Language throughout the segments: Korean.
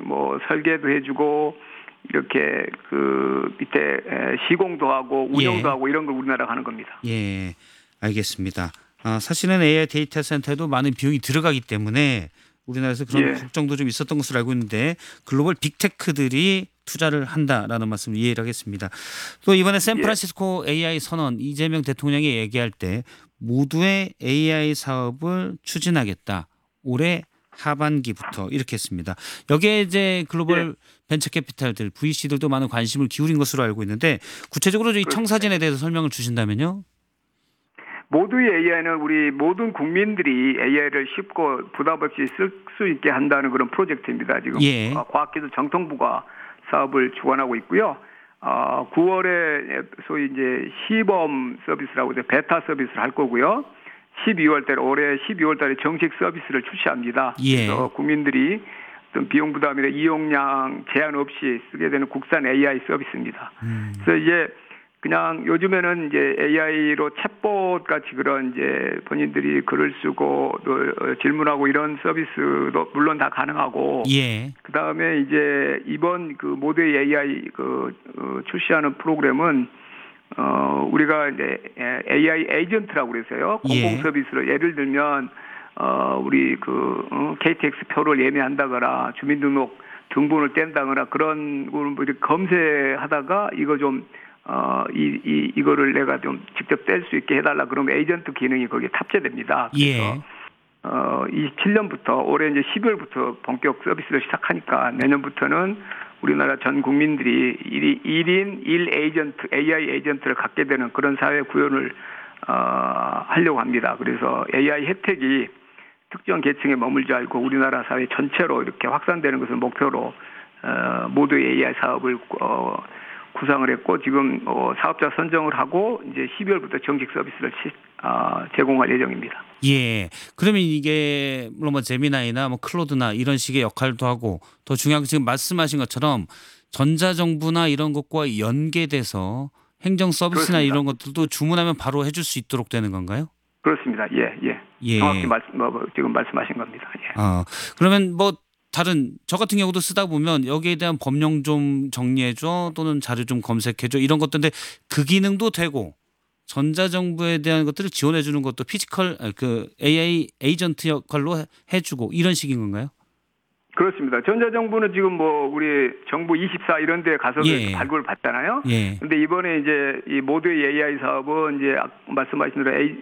뭐 설계도 해주고 이렇게 그 밑에 시공도 하고 운영도 예. 하고 이런 걸 우리나라가 하는 겁니다. 예, 알겠습니다. 사실은 AI 데이터 센터에도 많은 비용이 들어가기 때문에 우리나라에서 그런 예. 걱정도 좀 있었던 것으로 알고 있는데 글로벌 빅테크들이 투자를 한다라는 말씀을 이해를 하겠습니다. 또 이번에 샌프란시스코 AI 선언 이재명 대통령이 얘기할 때 모두의 AI 사업을 추진하겠다. 올해 하반기부터 이렇게 했습니다. 여기에 이제 글로벌 벤처 캐피탈들, VC들도 많은 관심을 기울인 것으로 알고 있는데 구체적으로 이 청사진에 대해서 설명을 주신다면요. 모두의 AI는 우리 모든 국민들이 AI를 쉽고 부담 없이 쓸 수 있게 한다는 그런 프로젝트입니다. 지금 예. 과학기술 정통부가 사업을 주관하고 있고요. 9월에 소위 이제 시범 서비스라고 이제 베타 서비스를 할 거고요. 12월 달에 올해 12월 달에 정식 서비스를 출시합니다. 예. 그래서 국민들이 어떤 비용 부담이나 이용량 제한 없이 쓰게 되는 국산 AI 서비스입니다. 그래서 이제 그냥 요즘에는 이제 AI로 챗봇 같이 그런 이제 본인들이 글을 쓰고 또 질문하고 이런 서비스도 물론 다 가능하고 예. 그 다음에 이제 이번 그 모두의 AI 출시하는 프로그램은 우리가 이제 AI 에이전트라고 그래서요. 공공 서비스로 예를 들면 우리 KTX 표를 예매한다거나 주민등록 등본을 뗀다거나 그런 걸 검색하다가 이거 좀 이거를 내가 좀 직접 뗄 수 있게 해달라 그러면 에이전트 기능이 거기에 탑재됩니다. 그래서 27년부터 올해 이제 12월부터 본격 서비스를 시작하니까 내년부터는 우리나라 전 국민들이 1인 1 에이전트, AI 에이전트를 갖게 되는 그런 사회 구현을 하려고 합니다. 그래서 AI 혜택이 특정 계층에 머물지 않고 우리나라 사회 전체로 이렇게 확산되는 것을 목표로 모두의 AI 사업을 구상을 했고 지금 사업자 선정을 하고 이제 12월부터 정식 서비스를 제공할 예정입니다. 예. 그러면 이게 물론 뭐 제미나이나 뭐 클로드나 이런 식의 역할도 하고 더 중요한 건 지금 말씀하신 것처럼 전자정부나 이런 것과 연계돼서 행정 서비스나 그렇습니다. 이런 것들도 주문하면 바로 해줄 수 있도록 되는 건가요? 그렇습니다. 예. 정확히 지금 말씀하신 겁니다. 예. 그러면 뭐 다른 저 같은 경우도 쓰다 보면 여기에 대한 법령 좀 정리해줘 또는 자료 좀 검색해줘 이런 것들인데 그 기능도 되고 전자정부에 대한 것들을 지원해주는 것도 피지컬 그 AI 에이전트 역할로 해주고 이런 식인 건가요? 그렇습니다. 전자정부는 지금 뭐 우리 정부 24 이런 데 가서 발굴을 받잖아요. 그런데 이번에 이제 이 모두의 AI 사업은 이제 말씀하신 대로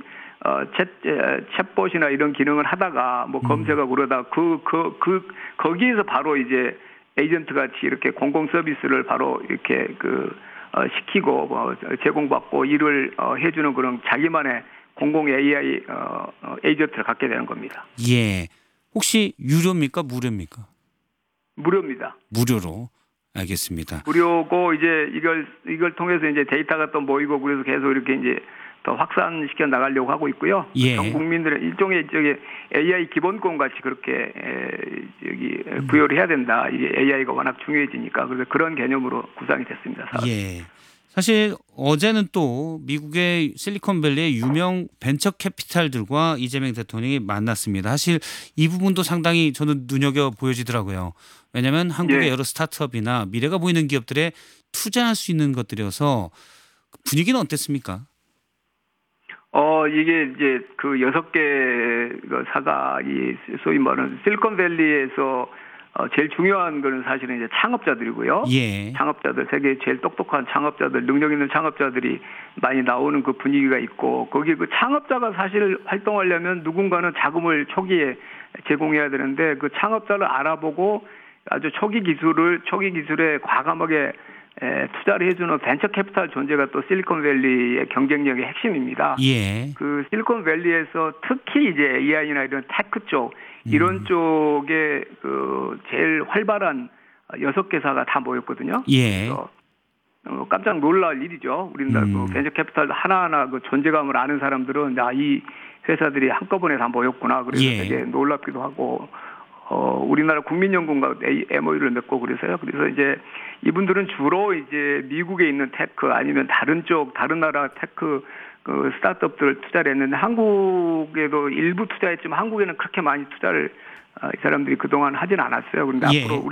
챗봇이나 이런 기능을 하다가 뭐 검색하고 그러다 거기에서 바로 이제 에이전트 같이 이렇게 공공 서비스를 바로 이렇게 시키고 제공받고 일을 해주는 그런 자기만의 공공 AI 에이전트를 갖게 되는 겁니다. 예. 혹시 유료입니까? 무료입니까? 무료입니다. 무료로. 알겠습니다. 무료고 이제 이걸 통해서 이제 데이터가 또 모이고 그래서 계속 이렇게 이제 더 확산시켜 나가려고 하고 있고요. 전 국민들의 일종의 AI 기본권 같이 그렇게 부여를 해야 된다. 이게 AI가 워낙 중요해지니까 그래서 그런 개념으로 구상이 됐습니다. 예. 사실 어제는 또 미국의 실리콘밸리의 유명 벤처 캐피탈들과 이재명 대통령이 만났습니다. 사실 이 부분도 상당히 저는 눈여겨 보여지더라고요. 왜냐하면 한국의 여러 스타트업이나 미래가 보이는 기업들에 투자할 수 있는 것들이어서 분위기는 어땠습니까? 이게 이제 그 6개 사가 소위 말하는 실리콘밸리에서 제일 중요한 거는 사실은 이제 창업자들이고요. 창업자들, 세계 제일 똑똑한 창업자들, 능력 있는 창업자들이 많이 나오는 그 분위기가 있고 거기 그 창업자가 사실 활동하려면 누군가는 자금을 초기에 제공해야 되는데 그 창업자를 알아보고 아주 초기 기술에 과감하게 투자를 해주는 벤처 캐피탈 존재가 또 실리콘밸리의 경쟁력의 핵심입니다. 그 실리콘밸리에서 특히 이제 AI나 이런 테크 쪽 이런 쪽에 그 제일 활발한 6개사가 다 모였거든요. 그래서 깜짝 놀랄 일이죠. 우리나라 그 벤처 캐피탈 하나하나 그 존재감을 아는 사람들은 이 회사들이 한꺼번에 다 모였구나. 그래서 되게 놀랍기도 하고. 우리나라 국민연금과 MOU를 맺고 그래서요. 그래서 이제 이분들은 주로 이제 미국에 있는 테크 아니면 다른 나라 테크 그 스타트업들을 투자를 했는데 한국에도 일부 투자했지만 한국에는 그렇게 많이 투자를 이 사람들이 그동안 하진 않았어요. 그런데 앞으로